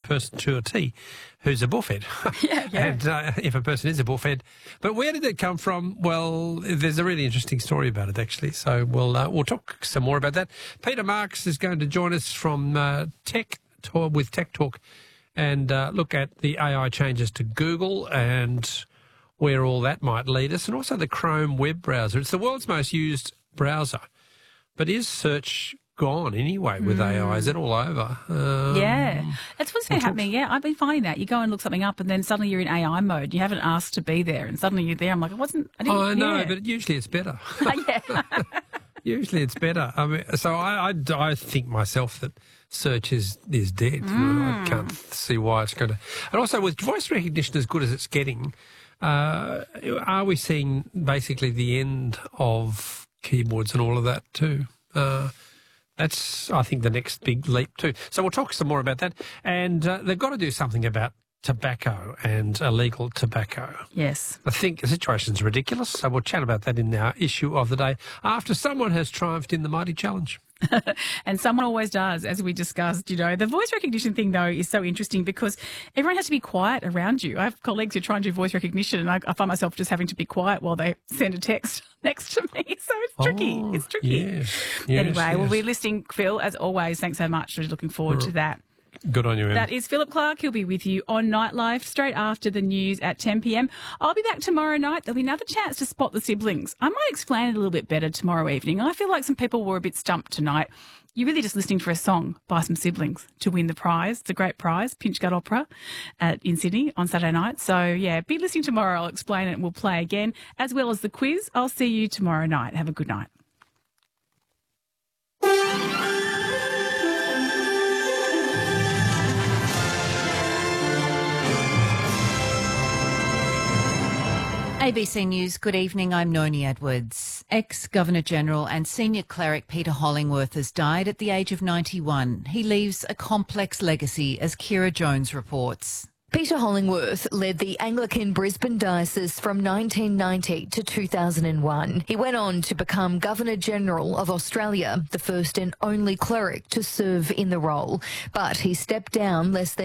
person to a T who's a bullfed. Yeah. And if a person is a bullfed. But where did it come from? Well, there's a really interesting story about it, actually. So we'll talk some more about that. Peter Marks is going to join us from Tech Talk and look at the AI changes to Google and where all that might lead us, and also the Chrome web browser. It's the world's most used browser. But is search gone anyway with AI? Is it all over? Yeah. That's what's been happening. Yeah, I've been finding that. You go and look something up and then suddenly you're in AI mode. You haven't asked to be there and suddenly you're there. I'm like, I know, but usually it's better. Yeah. Usually it's better. I mean, so I think myself that search is dead. I can't see why it's going to. And also with voice recognition as good as it's getting, are we seeing basically the end of keyboards and all of that too? That's, I think, the next big leap too. So we'll talk some more about that. And they've got to do something about tobacco and illegal tobacco. Yes. I think the situation's ridiculous, so we'll chat about that in our issue of the day after someone has triumphed in the Mighty Challenge. And someone always does, as we discussed. You know, the voice recognition thing, though, is so interesting because everyone has to be quiet around you. I have colleagues who try and do voice recognition and I find myself just having to be quiet while they send a text next to me. So it's tricky. It's tricky. Yes, anyway, we'll be listening, Phil, as always. Thanks so much. Really looking forward to that. Good on you, Em. That is Philip Clark. He'll be with you on Nightlife straight after the news at 10 p.m. I'll be back tomorrow night. There'll be another chance to spot the siblings. I might explain it a little bit better tomorrow evening. I feel like some people were a bit stumped tonight. You're really just listening for a song by some siblings to win the prize. It's a great prize, Pinch Gut Opera in Sydney on Saturday night. So, yeah, be listening tomorrow. I'll explain it and we'll play again, as well as the quiz. I'll see you tomorrow night. Have a good night. ABC News, good evening. I'm Noni Edwards. Ex-Governor-General and Senior Cleric Peter Hollingworth has died at the age of 91. He leaves a complex legacy, as Kira Jones reports. Peter Hollingworth led the Anglican Brisbane Diocese from 1990 to 2001. He went on to become Governor-General of Australia, the first and only cleric to serve in the role. But he stepped down less than